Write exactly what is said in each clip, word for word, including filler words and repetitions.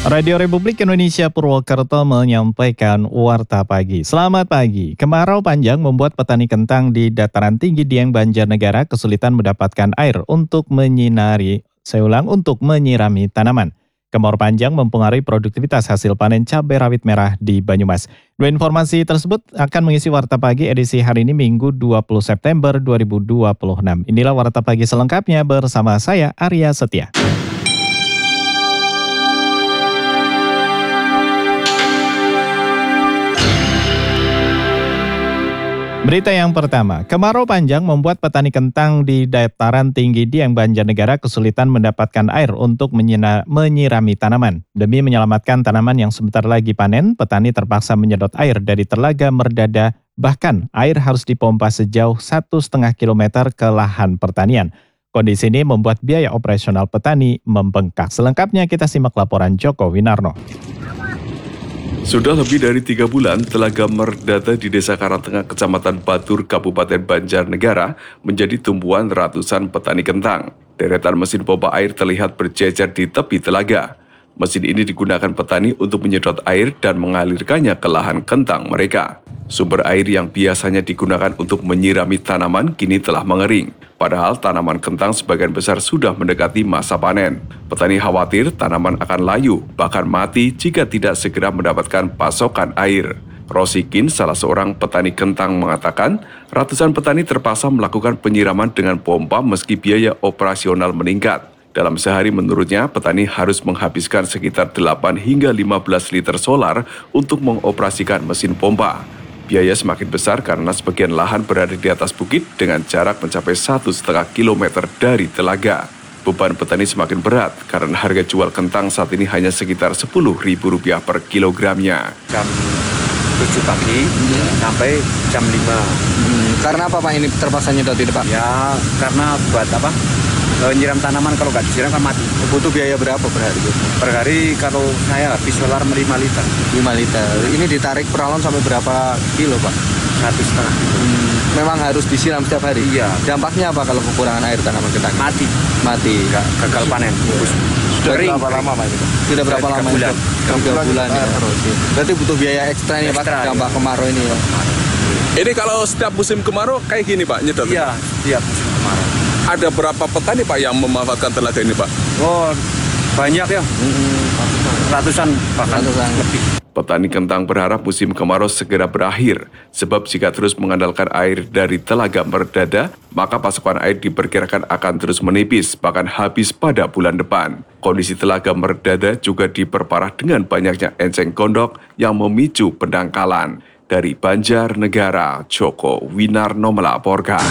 Radio Republik Indonesia Purwokerto menyampaikan Warta Pagi. Selamat pagi. Kemarau panjang membuat petani kentang di dataran tinggi Dieng Banjarnegara kesulitan mendapatkan air untuk menyinari, saya ulang, untuk menyirami tanaman. Kemarau panjang mempengaruhi produktivitas hasil panen cabai rawit merah di Banyumas. Dua informasi tersebut akan mengisi Warta Pagi edisi hari ini Minggu dua puluh September dua ribu dua puluh enam. Inilah Warta Pagi selengkapnya bersama saya Arya Setia. Berita yang pertama, kemarau panjang membuat petani kentang di dataran tinggi Dieng Banjarnegara kesulitan mendapatkan air untuk menyina, menyirami tanaman. Demi menyelamatkan tanaman yang sebentar lagi panen, petani terpaksa menyedot air dari Telaga Merdada, bahkan air harus dipompa sejauh satu setengah kilometer ke lahan pertanian. Kondisi ini membuat biaya operasional petani membengkak. Selengkapnya kita simak laporan Joko Winarno. Sudah lebih dari tiga bulan, Telaga Merdada di Desa Karangtengah, Kecamatan Batur, Kabupaten Banjarnegara menjadi tumpuan ratusan petani kentang. Deretan mesin pompa air terlihat berjejer di tepi telaga. Mesin ini digunakan petani untuk menyedot air dan mengalirkannya ke lahan kentang mereka. Sumber air yang biasanya digunakan untuk menyirami tanaman kini telah mengering. Padahal tanaman kentang sebagian besar sudah mendekati masa panen. Petani khawatir tanaman akan layu, bahkan mati jika tidak segera mendapatkan pasokan air. Rosikin, salah seorang petani kentang, mengatakan ratusan petani terpaksa melakukan penyiraman dengan pompa meski biaya operasional meningkat. Dalam sehari menurutnya, petani harus menghabiskan sekitar delapan hingga lima belas liter solar untuk mengoperasikan mesin pompa. Biaya semakin besar karena sebagian lahan berada di atas bukit dengan jarak mencapai satu setengah kilometer dari telaga. Beban petani semakin berat karena harga jual kentang saat ini hanya sekitar sepuluh ribu rupiah per kilogramnya. Jam tujuh pagi hmm. sampai jam lima. Hmm. Karena apa Pak ini terpaksa nyedot ini Pak? Ya karena buat apa? E, nyiram tanaman kalau nggak disiram kan mati. Butuh biaya berapa per hari? Per hari kalau saya habis solar lima liter. lima liter. Ini ditarik per galon sampai berapa kilo Pak? Satu setengah. Hmm. Memang harus disiram setiap hari? Iya. Dampaknya apa kalau kekurangan air tanaman kentang? Mati. Mati. Gak, gagal panen. Sudah kering, berapa kering. lama Pak itu? Sudah berapa lama? Bulan. Tiga bulan. Ya. Berarti butuh biaya ekstra nih Pak, dampak ya. Kemarau ini ya. Ini kalau setiap musim kemarau kayak gini Pak, nyedot? Iya, setiap musim kemarau. Ada berapa petani Pak yang memanfaatkan telaga ini Pak? Oh, banyak ya. Hmm, ratusan, bahkan ratusan lebih. Petani kentang berharap musim kemarau segera berakhir, sebab jika terus mengandalkan air dari Telaga Merdada, maka pasokan air diperkirakan akan terus menipis, bahkan habis pada bulan depan. Kondisi Telaga Merdada juga diperparah dengan banyaknya enceng gondok yang memicu pendangkalan. Dari Banjarnegara, Joko Winarno melaporkan.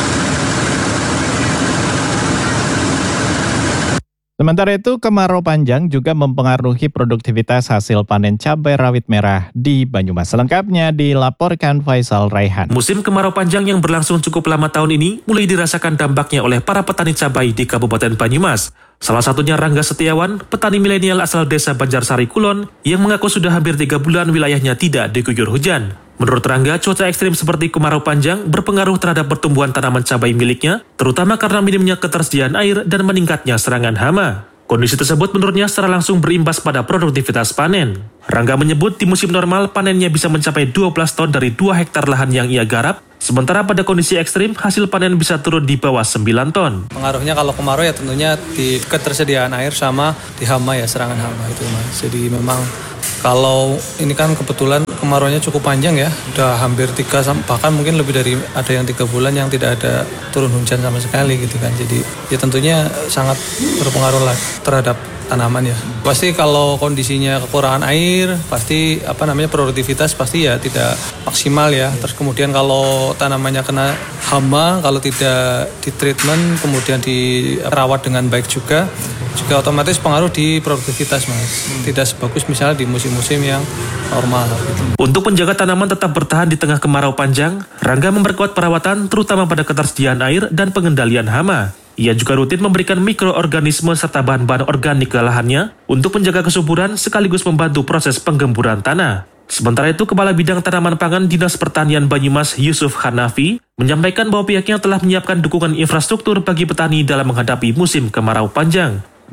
Sementara itu, kemarau panjang juga mempengaruhi produktivitas hasil panen cabai rawit merah di Banyumas. Selengkapnya dilaporkan Faisal Raihan. Musim kemarau panjang yang berlangsung cukup lama tahun ini mulai dirasakan dampaknya oleh para petani cabai di Kabupaten Banyumas. Salah satunya Rangga Setiawan, petani milenial asal desa Banjarsari Kulon, yang mengaku sudah hampir tiga bulan wilayahnya tidak diguyur hujan. Menurut Rangga, cuaca ekstrim seperti kemarau panjang berpengaruh terhadap pertumbuhan tanaman cabai miliknya, terutama karena minimnya ketersediaan air dan meningkatnya serangan hama. Kondisi tersebut menurutnya secara langsung berimbas pada produktivitas panen. Rangga menyebut di musim normal panennya bisa mencapai dua belas ton dari dua hektar lahan yang ia garap, sementara pada kondisi ekstrim hasil panen bisa turun di bawah sembilan ton. Pengaruhnya kalau kemarau ya tentunya di ketersediaan air sama di hama ya, serangan hama itu Mas. Jadi memang kalau ini kan kebetulan kemaraunya cukup panjang ya, udah hampir tiga bahkan mungkin lebih dari ada yang tiga bulan yang tidak ada turun hujan sama sekali gitu kan. Jadi ya tentunya sangat berpengaruh lah terhadap tanaman ya. Pasti kalau kondisinya kekurangan air, pasti apa namanya produktivitas pasti ya tidak maksimal ya. Terus kemudian kalau tanamannya kena hama, kalau tidak di treatment kemudian dirawat dengan baik juga, juga otomatis pengaruh di produktivitas Mas. Tidak sebagus misalnya di musim-musim yang normal gitu. Untuk menjaga tanaman tetap bertahan di tengah kemarau panjang, Rangga memperkuat perawatan terutama pada ketersediaan air dan pengendalian hama. Ia juga rutin memberikan mikroorganisme serta bahan-bahan organik ke lahannya untuk menjaga kesuburan sekaligus membantu proses penggemburan tanah. Sementara itu, Kepala Bidang Tanaman Pangan Dinas Pertanian Banyumas Yusuf Hanafi menyampaikan bahwa pihaknya telah menyiapkan dukungan infrastruktur bagi petani dalam menghadapi musim kemarau panjang.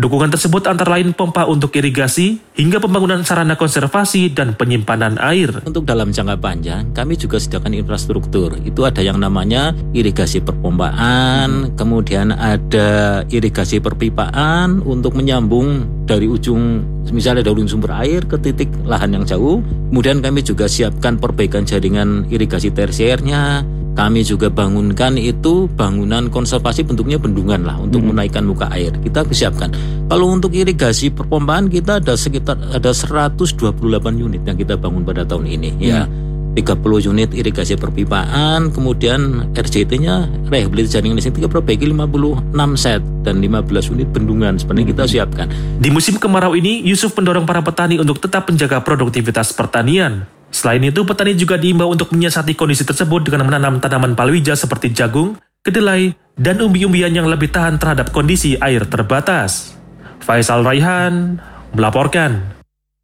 Dukungan tersebut antara lain pompa untuk irigasi, hingga pembangunan sarana konservasi dan penyimpanan air. Untuk dalam jangka panjang, kami juga sediakan infrastruktur. Itu ada yang namanya irigasi perpompaan, kemudian ada irigasi perpipaan untuk menyambung dari ujung, misalnya dari sumber air ke titik lahan yang jauh. Kemudian kami juga siapkan perbaikan jaringan irigasi tersiernya. Kami juga bangunkan itu bangunan konservasi, bentuknya bendungan lah untuk hmm. menaikkan muka air. Kita siapkan. Kalau untuk irigasi perpompaan kita ada sekitar ada seratus dua puluh delapan unit yang kita bangun pada tahun ini. Hmm. Ya, tiga puluh unit irigasi perpipaan, kemudian R J T-nya rehabilitasi jaringan listrik kita perbaiki lima puluh enam set dan lima belas unit bendungan sebenarnya kita siapkan. Di musim kemarau ini, Yusuf mendorong para petani untuk tetap menjaga produktivitas pertanian. Selain itu, petani juga diimbau untuk menyiasati kondisi tersebut dengan menanam tanaman palawija seperti jagung, kedelai, dan umbi-umbian yang lebih tahan terhadap kondisi air terbatas. Faisal Raihan melaporkan.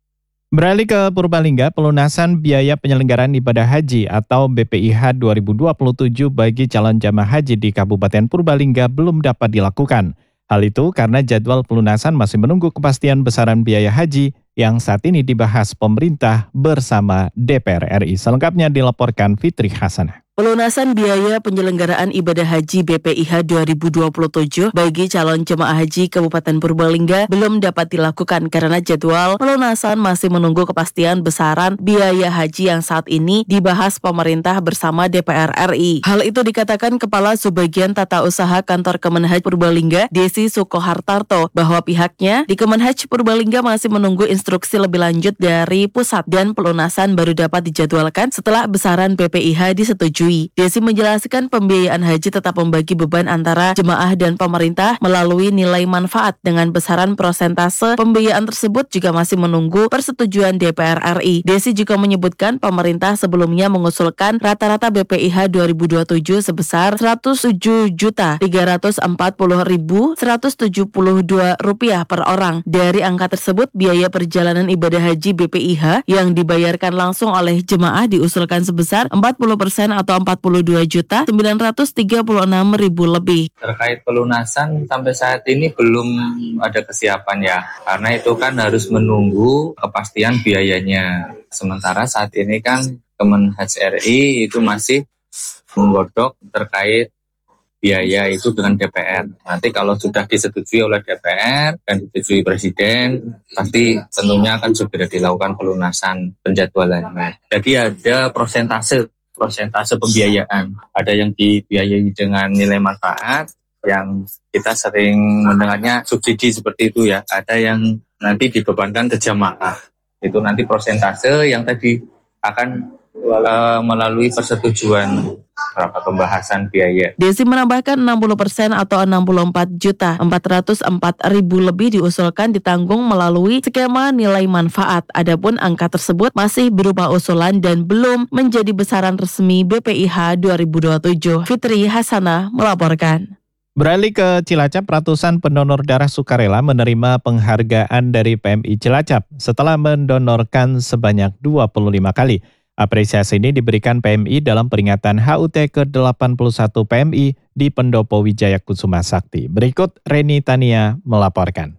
Beralih ke Purbalingga, pelunasan biaya penyelenggaraan ibadah haji atau B P I H dua ribu dua puluh tujuh bagi calon jamaah haji di Kabupaten Purbalingga belum dapat dilakukan. Hal itu karena jadwal pelunasan masih menunggu kepastian besaran biaya haji yang saat ini dibahas pemerintah bersama D P R R I. Selengkapnya dilaporkan Fitri Hasanah. Pelunasan biaya penyelenggaraan ibadah haji B P I H dua ribu dua puluh tujuh bagi calon jemaah haji Kabupaten Purbalingga belum dapat dilakukan karena jadwal pelunasan masih menunggu kepastian besaran biaya haji yang saat ini dibahas pemerintah bersama D P R R I. Hal itu dikatakan Kepala Subbagian Tata Usaha Kantor Kemenhaj Purbalingga, Desi Sukohartarto, bahwa pihaknya di Kemenhaj Purbalingga masih menunggu instruksi lebih lanjut dari pusat dan pelunasan baru dapat dijadwalkan setelah besaran B P I H disetujui. Desi menjelaskan pembiayaan haji tetap membagi beban antara jemaah dan pemerintah melalui nilai manfaat dengan besaran prosentase pembiayaan tersebut juga masih menunggu persetujuan D P R R I. Desi juga menyebutkan pemerintah sebelumnya mengusulkan rata-rata B P I H dua ribu dua puluh tujuh sebesar seratus tujuh juta tiga ratus empat puluh ribu seratus tujuh puluh dua rupiah per orang. Dari angka tersebut, biaya perjalanan ibadah haji B P I H yang dibayarkan langsung oleh jemaah diusulkan sebesar empat puluh persen atau empat puluh dua juta sembilan ratus tiga puluh enam ribu lebih. Terkait pelunasan sampai saat ini belum ada kesiapan ya, karena itu kan harus menunggu kepastian biayanya. Sementara saat ini kan Kemenhaj R I itu masih menggodok terkait biaya itu dengan D P R. Nanti kalau sudah disetujui oleh D P R dan disetujui Presiden, pasti tentunya akan segera dilakukan pelunasan penjadwalannya. Jadi ada prosentase prosentase pembiayaan. Ada yang dibiayai dengan nilai manfaat, yang kita sering mendengarnya subsidi seperti itu ya. Ada yang nanti dibebankan ke jamaah. Itu nanti prosentase yang tadi akan uh, melalui persetujuan berapa pembahasan biaya. Desi menambahkan enam puluh persen atau enam puluh empat juta empat ratus empat ribu lebih diusulkan ditanggung melalui skema nilai manfaat. Adapun angka tersebut masih berupa usulan dan belum menjadi besaran resmi B P I H dua ribu dua puluh tujuh. Fitri Hasanah melaporkan. Beralih ke Cilacap, ratusan pendonor darah sukarela menerima penghargaan dari P M I Cilacap setelah mendonorkan sebanyak dua puluh lima kali. Apresiasi ini diberikan P M I dalam peringatan H U T ke delapan puluh satu P M I di Pendopo Wijaya Kusuma Sakti. Berikut Reni Tania melaporkan.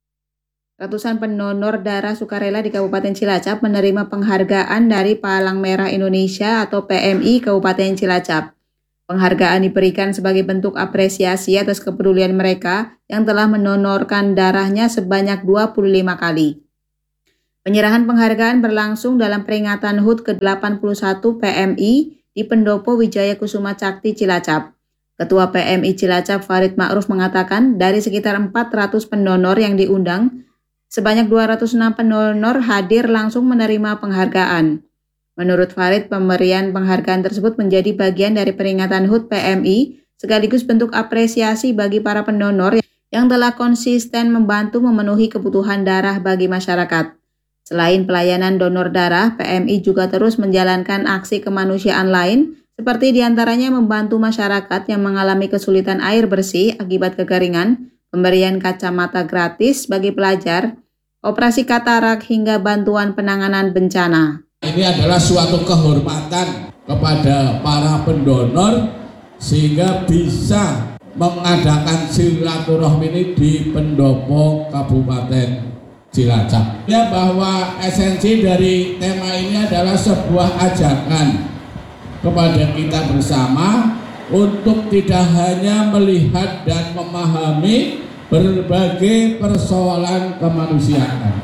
Ratusan pendonor darah sukarela di Kabupaten Cilacap menerima penghargaan dari Palang Merah Indonesia atau P M I Kabupaten Cilacap. Penghargaan diberikan sebagai bentuk apresiasi atas kepedulian mereka yang telah mendonorkan darahnya sebanyak dua puluh lima kali. Penyerahan penghargaan berlangsung dalam peringatan H U T ke delapan puluh satu P M I di Pendopo Wijaya Kusuma Sakti Cilacap. Ketua P M I Cilacap Farid Ma'ruf mengatakan dari sekitar empat ratus pendonor yang diundang, sebanyak dua ratus enam pendonor hadir langsung menerima penghargaan. Menurut Farid, pemberian penghargaan tersebut menjadi bagian dari peringatan H U T P M I sekaligus bentuk apresiasi bagi para pendonor yang telah konsisten membantu memenuhi kebutuhan darah bagi masyarakat. Selain pelayanan donor darah, P M I juga terus menjalankan aksi kemanusiaan lain, seperti diantaranya membantu masyarakat yang mengalami kesulitan air bersih akibat kekeringan, pemberian kacamata gratis bagi pelajar, operasi katarak hingga bantuan penanganan bencana. Ini adalah suatu kehormatan kepada para pendonor sehingga bisa mengadakan silaturahmi ini di pendopo Kabupaten Cilacap. Ya, bahwa esensi dari tema ini adalah sebuah ajakan kepada kita bersama untuk tidak hanya melihat dan memahami berbagai persoalan kemanusiaan,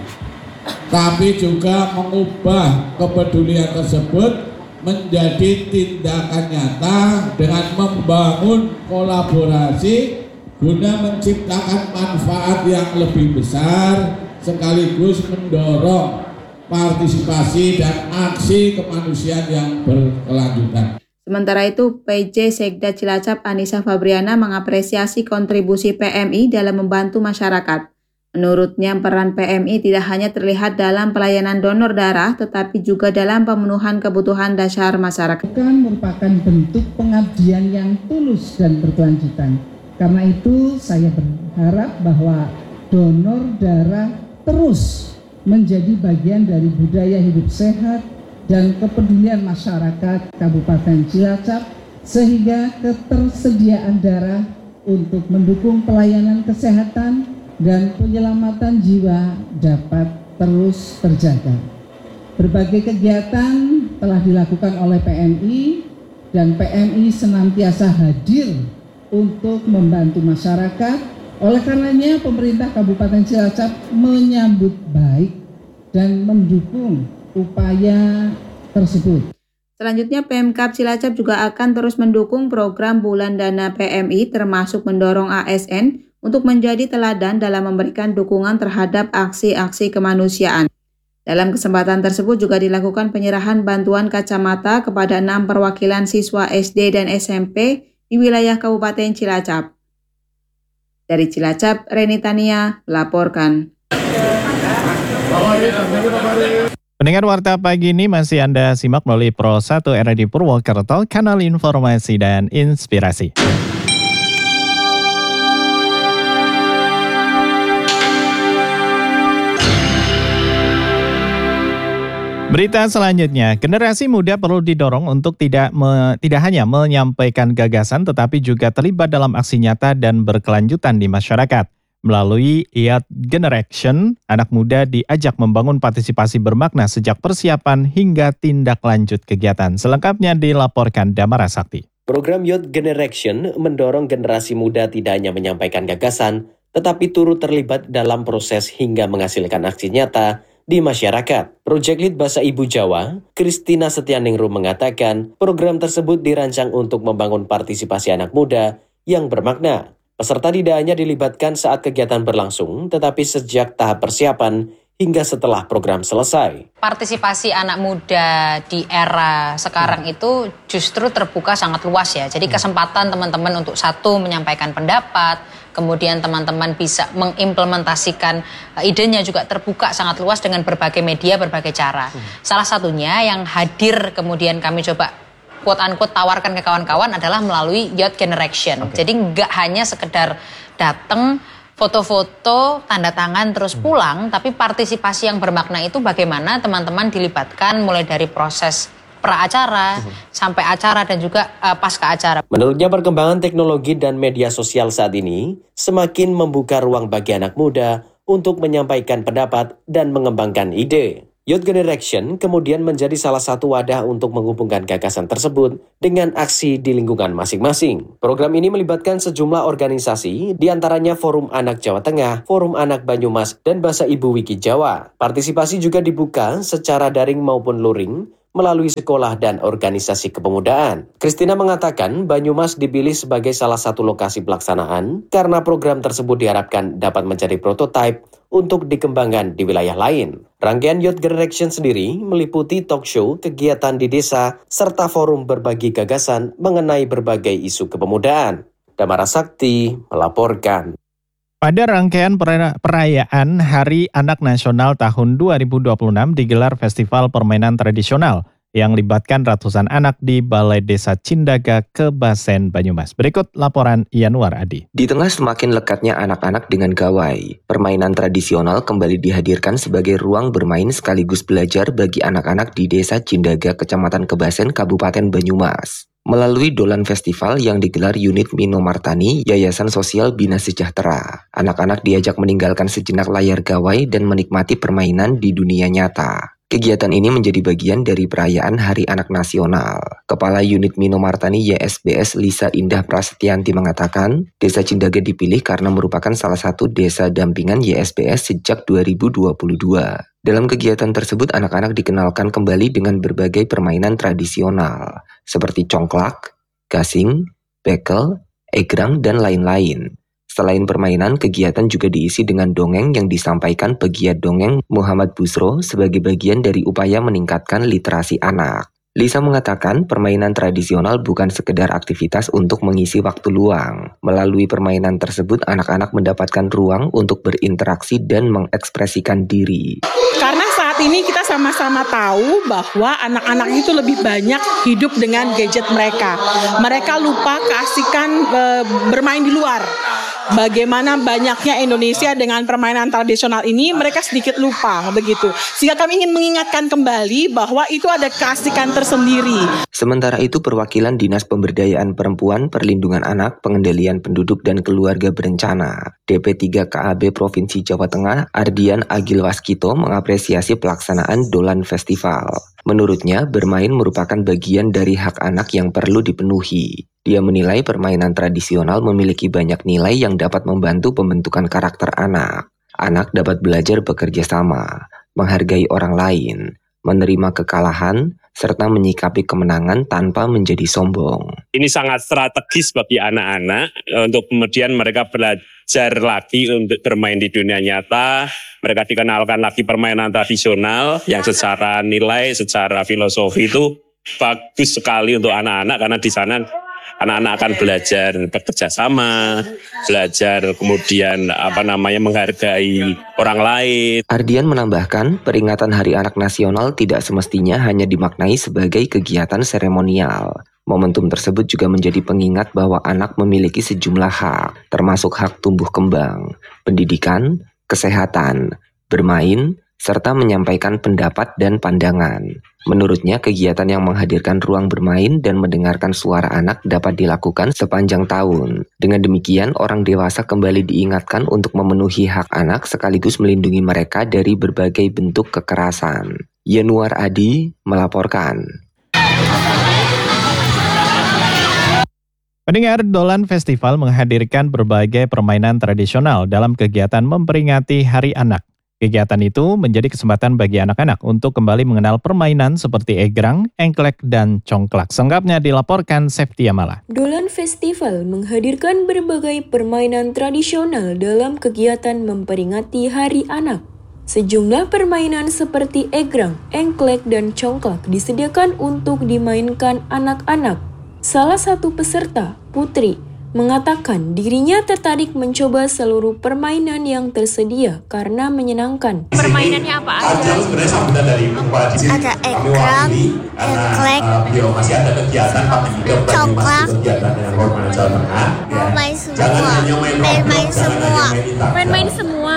tapi juga mengubah kepedulian tersebut menjadi tindakan nyata dengan membangun kolaborasi guna menciptakan manfaat yang lebih besar sekaligus mendorong partisipasi dan aksi kemanusiaan yang berkelanjutan. Sementara itu, P J Sekda Cilacap Anissa Fabriana mengapresiasi kontribusi P M I dalam membantu masyarakat. Menurutnya, peran P M I tidak hanya terlihat dalam pelayanan donor darah, tetapi juga dalam pemenuhan kebutuhan dasar masyarakat. Bukan merupakan bentuk pengabdian yang tulus dan berkelanjutan. Karena itu, saya berharap bahwa donor darah terus menjadi bagian dari budaya hidup sehat dan kepedulian masyarakat Kabupaten Cilacap, sehingga ketersediaan darah untuk mendukung pelayanan kesehatan dan penyelamatan jiwa dapat terus terjaga. Berbagai kegiatan telah dilakukan oleh P M I dan P M I senantiasa hadir untuk membantu masyarakat. Oleh karenanya pemerintah Kabupaten Cilacap menyambut baik dan mendukung upaya tersebut. Selanjutnya, Pemkab Cilacap juga akan terus mendukung program Bulan Dana P M I, termasuk mendorong A S N untuk menjadi teladan dalam memberikan dukungan terhadap aksi-aksi kemanusiaan. Dalam kesempatan tersebut juga dilakukan penyerahan bantuan kacamata kepada enam perwakilan siswa S D dan S M P di wilayah Kabupaten Cilacap. Dari Cilacap, Reni Tania melaporkan. Pendengar Warta Pagi ini masih Anda simak melalui Pro satu R R D Purwokerto, kanal informasi dan inspirasi. Berita selanjutnya, generasi muda perlu didorong untuk tidak me, tidak hanya menyampaikan gagasan tetapi juga terlibat dalam aksi nyata dan berkelanjutan di masyarakat. Melalui Youth Generation, anak muda diajak membangun partisipasi bermakna sejak persiapan hingga tindak lanjut kegiatan. Selengkapnya dilaporkan Damara Sakti. Program Youth Generation mendorong generasi muda tidak hanya menyampaikan gagasan, tetapi turut terlibat dalam proses hingga menghasilkan aksi nyata di masyarakat. Project Lead Bahasa Ibu Jawa, Kristina Setianingrum mengatakan, program tersebut dirancang untuk membangun partisipasi anak muda yang bermakna. Peserta tidak hanya dilibatkan saat kegiatan berlangsung, tetapi sejak tahap persiapan hingga setelah program selesai. Partisipasi anak muda di era sekarang itu justru terbuka sangat luas ya. Jadi kesempatan teman-teman untuk satu menyampaikan pendapat, kemudian teman-teman bisa mengimplementasikan uh, idenya juga terbuka sangat luas dengan berbagai media, berbagai cara. Hmm. Salah satunya yang hadir kemudian kami coba quote-unquote tawarkan ke kawan-kawan adalah melalui Youth Generation. Okay. Jadi nggak hanya sekedar datang, foto-foto, tanda tangan, terus pulang, hmm. tapi partisipasi yang bermakna itu bagaimana teman-teman dilibatkan mulai dari proses pra-acara, hmm. sampai acara dan juga uh, pasca acara. Menurutnya perkembangan teknologi dan media sosial saat ini semakin membuka ruang bagi anak muda untuk menyampaikan pendapat dan mengembangkan ide. Youth Generation kemudian menjadi salah satu wadah untuk menghubungkan gagasan tersebut dengan aksi di lingkungan masing-masing. Program ini melibatkan sejumlah organisasi, diantaranya Forum Anak Jawa Tengah, Forum Anak Banyumas, dan Bahasa Ibu Wiki Jawa. Partisipasi juga dibuka secara daring maupun luring, melalui sekolah dan organisasi kepemudaan. Kristina mengatakan Banyumas dipilih sebagai salah satu lokasi pelaksanaan karena program tersebut diharapkan dapat menjadi prototipe untuk dikembangkan di wilayah lain. Rangkaian Youth Generation sendiri meliputi talk show, kegiatan di desa, serta forum berbagi gagasan mengenai berbagai isu kepemudaan. Damara Sakti melaporkan. Pada rangkaian perayaan Hari Anak Nasional tahun dua ribu dua puluh enam digelar Festival Permainan Tradisional yang libatkan ratusan anak di Balai Desa Cindaga, Kebasen, Banyumas. Berikut laporan Yanuar Adi. Di tengah semakin lekatnya anak-anak dengan gawai, permainan tradisional kembali dihadirkan sebagai ruang bermain sekaligus belajar bagi anak-anak di Desa Cindaga, Kecamatan Kebasen, Kabupaten Banyumas. Melalui Dolan Festival yang digelar unit Mino Martani, Yayasan Sosial Bina Sejahtera, anak-anak diajak meninggalkan sejenak layar gawai dan menikmati permainan di dunia nyata. Kegiatan ini menjadi bagian dari perayaan Hari Anak Nasional. Kepala Unit Mino Martani Y S B S Lisa Indah Prasetyanti mengatakan, Desa Cindaga dipilih karena merupakan salah satu desa dampingan Y S B S sejak dua ribu dua puluh dua. Dalam kegiatan tersebut, anak-anak dikenalkan kembali dengan berbagai permainan tradisional, seperti congklak, gasing, bekel, egrang, dan lain-lain. Selain permainan, kegiatan juga diisi dengan dongeng yang disampaikan pegiat dongeng Muhammad Busro sebagai bagian dari upaya meningkatkan literasi anak. Lisa mengatakan permainan tradisional bukan sekedar aktivitas untuk mengisi waktu luang. Melalui permainan tersebut, anak-anak mendapatkan ruang untuk berinteraksi dan mengekspresikan diri. Karena saat ini kita sama-sama tahu bahwa anak-anak itu lebih banyak hidup dengan gadget mereka. Mereka lupa keasikan e, bermain di luar. Bagaimana banyaknya Indonesia dengan permainan tradisional ini, mereka sedikit lupa begitu. Sehingga kami ingin mengingatkan kembali bahwa itu ada keasikan tersendiri. Sementara itu, perwakilan Dinas Pemberdayaan Perempuan, Perlindungan Anak, Pengendalian Penduduk dan Keluarga Berencana D P tiga K A B Provinsi Jawa Tengah, Ardian Agil Waskito mengapresiasi pelaksanaan Dolan Festival. Menurutnya, bermain merupakan bagian dari hak anak yang perlu dipenuhi. Dia menilai permainan tradisional memiliki banyak nilai yang dapat membantu pembentukan karakter anak. Anak dapat belajar bekerja sama, menghargai orang lain, menerima kekalahan, serta menyikapi kemenangan tanpa menjadi sombong. Ini sangat strategis bagi anak-anak untuk kemudian mereka belajar lagi untuk bermain di dunia nyata. Mereka dikenalkan lagi permainan tradisional yang secara nilai, secara filosofi itu bagus sekali untuk anak-anak karena di sana anak-anak akan belajar bekerja sama, belajar kemudian apa namanya menghargai orang lain. Ardian menambahkan, peringatan Hari Anak Nasional tidak semestinya hanya dimaknai sebagai kegiatan seremonial. Momentum tersebut juga menjadi pengingat bahwa anak memiliki sejumlah hak, termasuk hak tumbuh kembang, pendidikan, kesehatan, bermain, serta menyampaikan pendapat dan pandangan. Menurutnya, kegiatan yang menghadirkan ruang bermain dan mendengarkan suara anak dapat dilakukan sepanjang tahun. Dengan demikian, orang dewasa kembali diingatkan untuk memenuhi hak anak sekaligus melindungi mereka dari berbagai bentuk kekerasan. Yanuar Adi melaporkan. Pendengar, Dolan Festival menghadirkan berbagai permainan tradisional dalam kegiatan memperingati Hari Anak. Kegiatan itu menjadi kesempatan bagi anak-anak untuk kembali mengenal permainan seperti egrang, engklek, dan congklak. Selengkapnya dilaporkan Septia Mala. Dolan Festival menghadirkan berbagai permainan tradisional dalam kegiatan memperingati Hari Anak. Sejumlah permainan seperti egrang, engklek, dan congklak disediakan untuk dimainkan anak-anak. Salah satu peserta, Putri, mengatakan dirinya tertarik mencoba seluruh permainan yang tersedia karena menyenangkan. Permainannya apa aja? Ada egrang, engklek, congklak, main semua, main-main semua, main-main semua.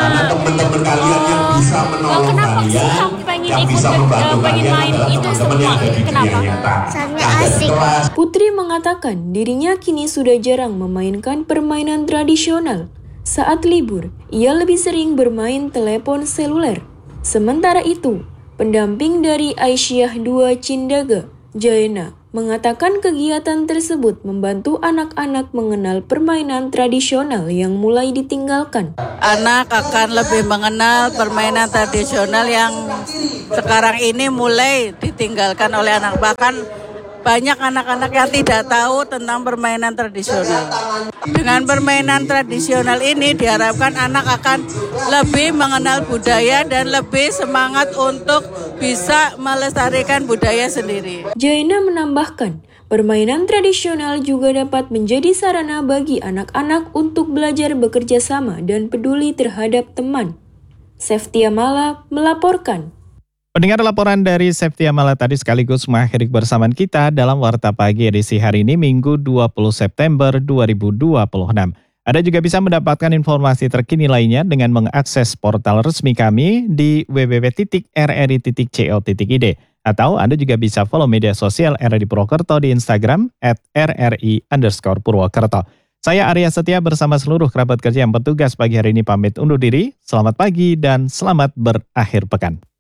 Oh, kenapa sih kamu pengen ikut, uh, pengen main itu semua? Kenapa? Soalnya asik. Putri mengatakan dirinya kini sudah jarang memainkan permainan tradisional. Saat libur, ia lebih sering bermain telepon seluler. Sementara itu, pendamping dari Aisyah dua Cindaga, Jaina, mengatakan kegiatan tersebut membantu anak-anak mengenal permainan tradisional yang mulai ditinggalkan. Anak akan lebih mengenal permainan tradisional yang sekarang ini mulai ditinggalkan oleh anak. Bahkan banyak anak-anak yang tidak tahu tentang permainan tradisional. Dengan permainan tradisional ini diharapkan anak akan lebih mengenal budaya dan lebih semangat untuk bisa melestarikan budaya sendiri. Jaina menambahkan, permainan tradisional juga dapat menjadi sarana bagi anak-anak untuk belajar bekerja sama dan peduli terhadap teman. Septia Mala melaporkan. Pendengar, laporan dari Septia Mala tadi sekaligus mengakhiri bersamaan kita dalam Warta Pagi edisi hari ini Minggu dua puluh September dua ribu dua puluh enam. Anda juga bisa mendapatkan informasi terkini lainnya dengan mengakses portal resmi kami di w w w titik r r i titik co titik i d. Atau Anda juga bisa follow media sosial R R I Purwokerto di Instagram at r r i underscore Purwokerto. Saya Arya Setia bersama seluruh kerabat kerja yang bertugas pagi hari ini pamit undur diri. Selamat pagi dan selamat berakhir pekan.